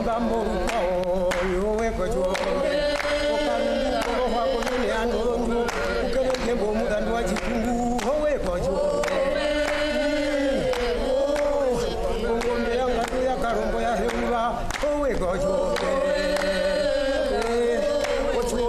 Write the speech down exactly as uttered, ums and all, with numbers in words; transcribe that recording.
bambo yo we ko jo o kan ko ha ko ni anu